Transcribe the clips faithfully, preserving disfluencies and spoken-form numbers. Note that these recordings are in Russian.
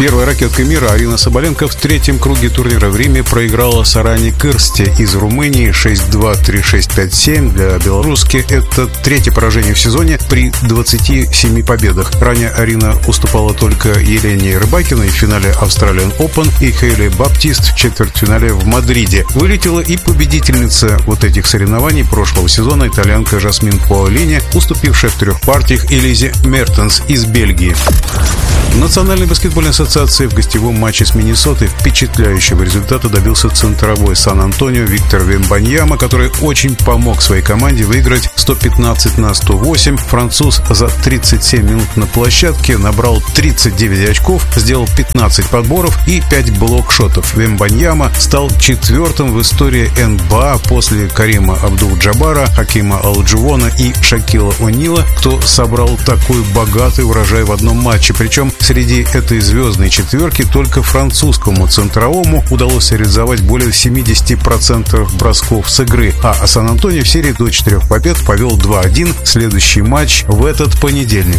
Первой ракеткой мира Арина Соболенко в третьем круге турнира в Риме проиграла Саране Кырсте из Румынии шесть-два, три-шесть, пять-семь. Для белоруски это третье поражение в сезоне при двадцати семи победах. Ранее Арина уступала только Елене Рыбакиной в финале Australian Open и Хейли Баптист в четвертьфинале в Мадриде. Вылетела и победительница вот этих соревнований прошлого сезона, итальянка Жасмин Паолини, уступившая в трех партиях Элизе Мертенс из Бельгии. Национальной баскетбольной ассоциации в гостевом матче с Миннесотой впечатляющего результата добился центровой Сан-Антонио Виктор Вембаньяма, который очень помог своей команде выиграть сто пятнадцать на сто восемь. Француз за тридцать семь минут на площадке набрал тридцать девять очков, сделал пятнадцать подборов и пять блокшотов. Вембаньяма стал четвертым в истории эн бэ а после Карима Абдул-Джаббара, Хакима Алджувона и Шакила О'Нила, кто собрал такой богатый урожай в одном матче. Причем среди этой звездной четверки только французскому центровому удалось реализовать более семьдесят процентов бросков с игры, а Сан-Антонио в серии до четырех побед повел два-один. Следующий матч в этот понедельник.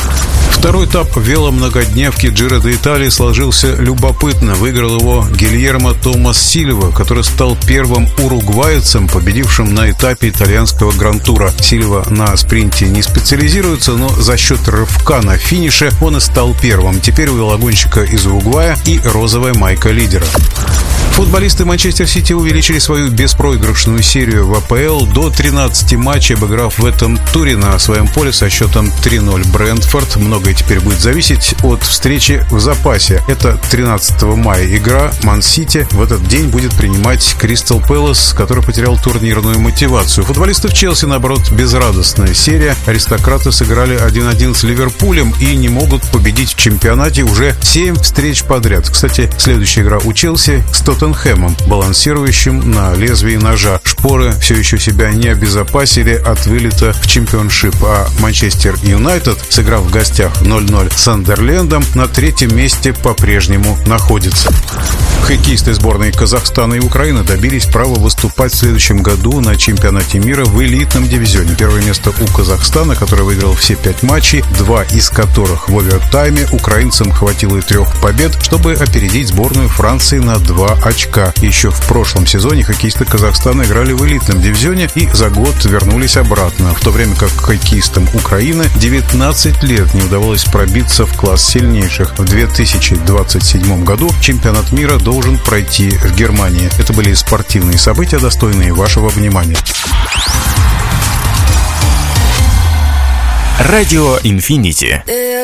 Второй этап веломногодневки Джиро де Италии сложился любопытно. Выиграл его Гильермо Томас Сильва, который стал первым уругвайцем, победившим на этапе итальянского гран-тура. Сильва на спринте не специализируется, но за счет рывка на финише он и стал первым. Теперь у велогонщика из Уругвая и розовая майка лидера. Футболисты Манчестер Сити увеличили свою беспроигрышную серию в а пэ эл до тринадцати матчей, обыграв в этом туре на своем поле со счетом три-ноль Брентфорд. Многое теперь будет зависеть от встречи в запасе. Это тринадцатого мая игра. Ман-Сити в этот день будет принимать Кристал Пэлас, который потерял турнирную мотивацию. Футболистов Челси, наоборот, безрадостная серия. Аристократы сыграли один-один с Ливерпулем и не могут победить в чемпионате уже семь встреч подряд. Кстати, следующая игра у Челси с Тоттенхэмом, балансирующим на лезвии ножа. Шпоры все еще себя не обезопасили от вылета в чемпионшип, а Манчестер Юнайтед, сыграв в гостях ноль-ноль с Сандерлендом, на третьем месте по-прежнему находится. Хоккеисты сборной Казахстана и Украины добились права выступать в следующем году на чемпионате мира в элитном дивизионе. Первое место у Казахстана, который выиграл все пять матчей, два из которых в овертайме. Украинцам хватило и трех побед, чтобы опередить сборную Франции на два очка. Еще в прошлом сезоне хоккеисты Казахстана играли в элитном дивизионе и за год вернулись обратно, в то время как хоккеистам Украины девятнадцать лет не удавалось пробиться в класс сильнейших. В две тысячи двадцать седьмом году чемпионат мира должен пройти в Германии. Это были спортивные события, достойные вашего внимания. Радио Инфинити.